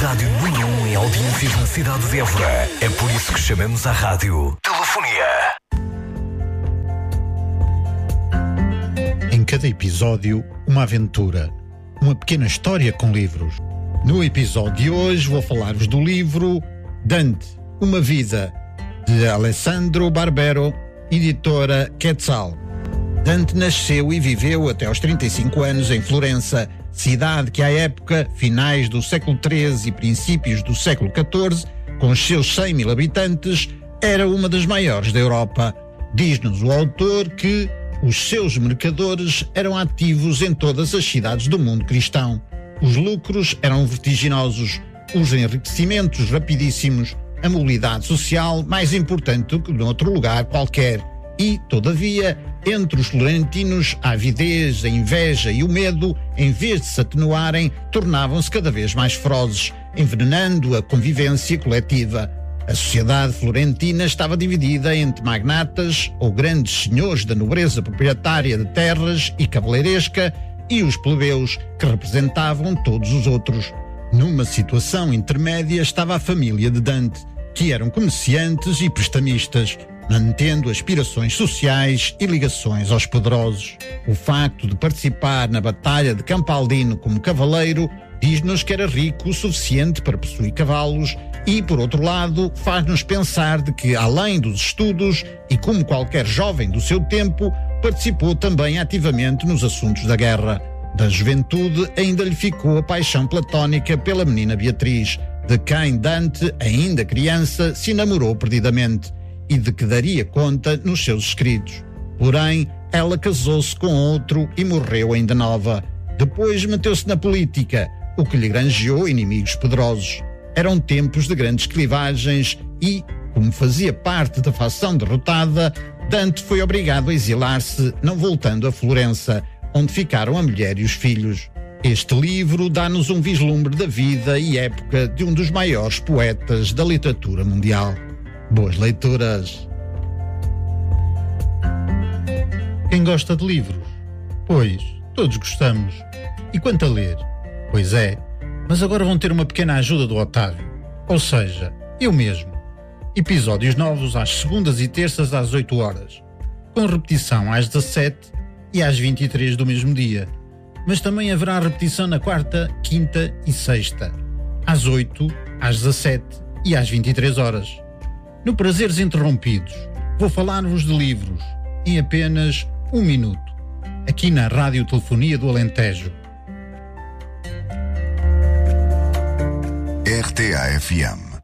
rádio número 1 em audiências na cidade de Évora. É por isso que chamamos a rádio Telefonia. Em cada episódio, uma aventura. Uma pequena história com livros. No episódio de hoje vou falar-vos do livro Dante, Uma Vida, de Alessandro Barbero, editora Quetzal. Dante nasceu e viveu até aos 35 anos em Florença, cidade que à época, finais do século XIII e princípios do século XIV, com os seus 100 mil habitantes, era uma das maiores da Europa. Diz-nos o autor que os seus mercadores eram ativos em todas as cidades do mundo cristão. Os lucros eram vertiginosos, os enriquecimentos rapidíssimos, a mobilidade social mais importante do que noutro lugar qualquer. E, todavia, entre os florentinos, a avidez, a inveja e o medo, em vez de se atenuarem, tornavam-se cada vez mais ferozes, envenenando a convivência coletiva. A sociedade florentina estava dividida entre magnatas, ou grandes senhores da nobreza proprietária de terras e cavalheiresca, e os plebeus, que representavam todos os outros. Numa situação intermédia estava a família de Dante, que eram comerciantes e prestamistas, mantendo aspirações sociais e ligações aos poderosos. O facto de participar na Batalha de Campaldino como cavaleiro diz-nos que era rico o suficiente para possuir cavalos e, por outro lado, faz-nos pensar de que, além dos estudos, e como qualquer jovem do seu tempo, participou também ativamente nos assuntos da guerra. Da juventude ainda lhe ficou a paixão platónica pela menina Beatriz, de quem Dante, ainda criança, se enamorou perdidamente e de que daria conta nos seus escritos. Porém, ela casou-se com outro e morreu ainda nova. Depois meteu-se na política, o que lhe granjeou inimigos poderosos. Eram tempos de grandes clivagens e, como fazia parte da facção derrotada, Dante foi obrigado a exilar-se, não voltando a Florença, onde ficaram a mulher e os filhos. Este livro dá-nos um vislumbre da vida e época de um dos maiores poetas da literatura mundial. Boas leituras! Quem gosta de livros? Pois, todos gostamos. E quanto a ler? Pois é, mas agora vão ter uma pequena ajuda do Otávio. Ou seja, eu mesmo. Episódios novos às segundas e terças às 8 horas, com repetição às 17 e às 23 do mesmo dia. Mas também haverá repetição na quarta, quinta e sexta, às 8, às 17 e às 23 horas. No Prazeres Interrompidos, vou falar-vos de livros em apenas 1 minuto, aqui na Rádio Telefonia do Alentejo. RTA FM